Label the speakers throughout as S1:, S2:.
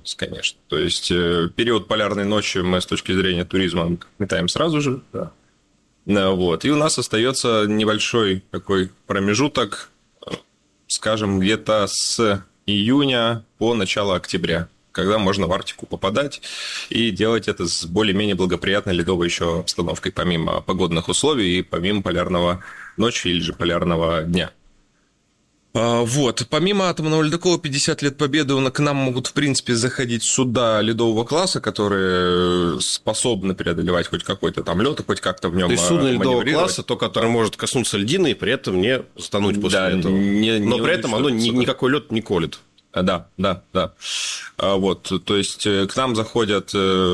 S1: конечно. То есть период полярной ночи мы с точки зрения туризма метаем сразу же. Да. Вот. И у нас остается небольшой такой промежуток, скажем, где-то с июня по начало октября, когда можно в Арктику попадать и делать это с более-менее благоприятной ледовой еще обстановкой, помимо погодных условий и помимо полярного ночи или же полярного дня. Вот. Помимо атомного ледокола 50 лет Победы, к нам могут, в принципе, заходить суда ледового класса, которые способны преодолевать хоть какой-то там лед, и хоть как-то в нем маневрировать.
S2: То есть судно ледового класса, то, которое может коснуться льдины и при этом не затонуть после этого. Но при этом оно никакой лед не колет.
S1: Да. Вот. То есть к нам заходят,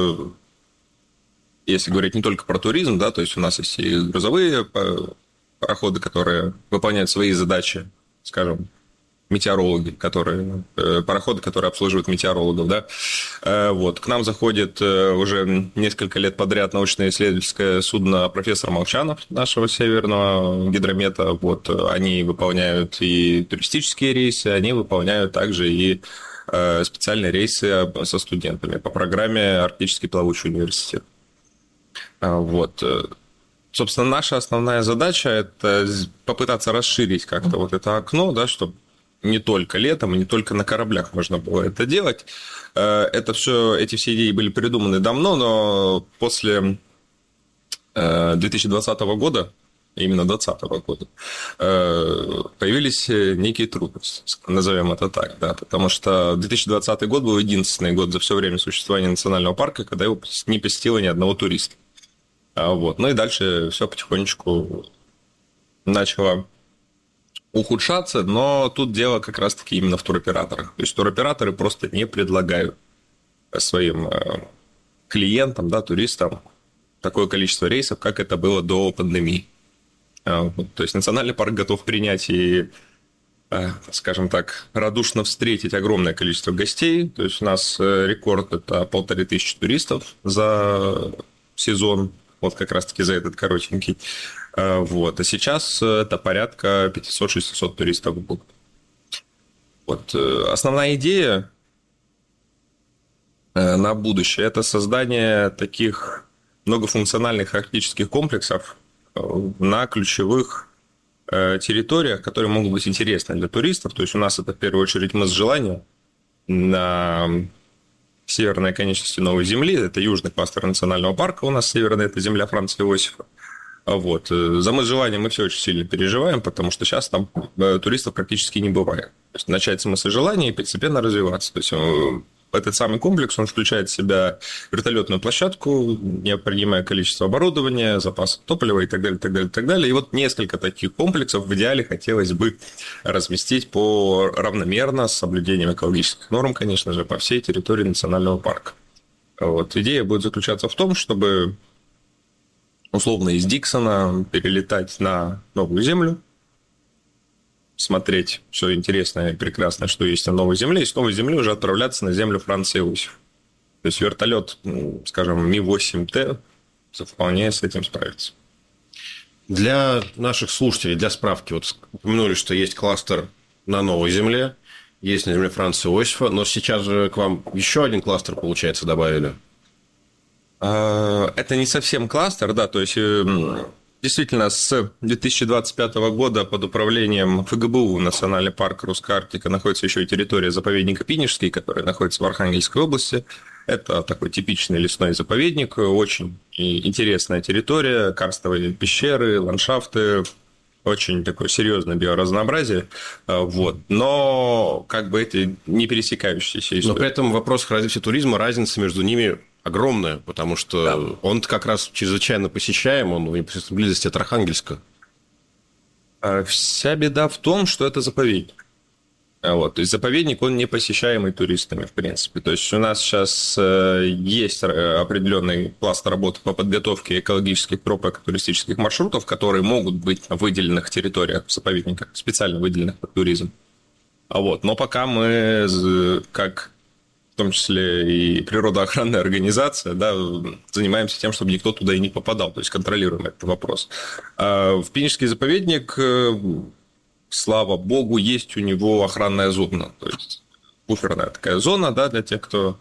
S1: если говорить не только про туризм, да, то есть у нас есть и грузовые пароходы, которые выполняют свои задачи, скажем, метеорологи, пароходы, которые обслуживают метеорологов, да, вот, к нам заходит уже несколько лет подряд научно-исследовательское судно профессор Молчанов, нашего северного гидромета, вот, они выполняют и туристические рейсы, они выполняют также и специальные рейсы со студентами по программе «Арктический плавучий университет». Вот. Собственно, наша основная задача – это попытаться расширить как-то вот это окно, да, чтобы не только летом и не только на кораблях можно было это делать. Эти все идеи были придуманы давно, но после 2020 года, именно 2020 года, появились некие трудности, назовем это так, да, потому что 2020 год был единственный год за все время существования национального парка, когда его не посетило ни одного туриста. Вот. Ну и дальше все потихонечку начало ухудшаться, но тут дело как раз-таки именно в туроператорах. То есть туроператоры просто не предлагают своим клиентам, да, туристам такое количество рейсов, как это было до пандемии. То есть национальный парк готов принять и, скажем так, радушно встретить огромное количество гостей. То есть у нас рекорд – это 1500 туристов за сезон. Вот как раз-таки за этот коротенький. Вот. А сейчас это порядка 500-600 туристов в год. Вот. Основная идея на будущее – это создание таких многофункциональных арктических комплексов на ключевых территориях, которые могут быть интересны для туристов. То есть у нас это в первую очередь мыс Желания на северной конечности Новой Земли, это южный кластер национального парка, у нас северная, это земля Франца Иосифа. Вот. За мыс Желания мы все очень сильно переживаем, потому что сейчас там туристов практически не бывает. То есть начать с мыса Желания и постепенно развиваться. То есть этот самый комплекс, он включает в себя вертолетную площадку, необходимое количество оборудования, запас топлива и так далее, так далее, так далее. И вот несколько таких комплексов в идеале хотелось бы разместить равномерно с соблюдением экологических норм, конечно же, по всей территории национального парка. Вот. Идея будет заключаться в том, чтобы условно из Диксона перелетать на Новую Землю, смотреть все интересное и прекрасное, что есть на Новой Земле, и с Новой Земли уже отправляться на землю Франца Иосифа. То есть вертолет, скажем, Ми-8Т вполне с этим справится.
S2: Для наших слушателей, для справки, вот упомянули, что есть кластер на Новой Земле, есть на земле Франца Иосифа, но сейчас же к вам еще один кластер, получается, добавили.
S1: Это не совсем кластер, да, то есть действительно, с 2025 года под управлением ФГБУ Национальный парк Русская Арктика находится еще и территория заповедника Пинежский, который находится в Архангельской области. Это такой типичный лесной заповедник, очень интересная территория, карстовые пещеры, ландшафты, очень такое серьезное биоразнообразие, вот. Но как бы это не пересекающиеся истории.
S2: Но при этом в вопросах развития туризма разница между ними огромная, потому что да, он как раз чрезвычайно посещаем, он в непосредственной близости от Архангельска.
S1: Вся беда в том, что это заповедник. Вот, то есть заповедник, он не посещаемый туристами, в принципе. То есть у нас сейчас есть определенный пласт работы по подготовке экологических тропок туристических маршрутов, которые могут быть на выделенных территориях заповедника, специально выделенных под туризм. Вот, но пока мы, как в том числе и природоохранная организация, да, занимаемся тем, чтобы никто туда и не попадал, то есть контролируем этот вопрос. В Пинежский заповедник, слава богу, есть у него охранная зона, то есть буферная такая зона, да, для тех, кто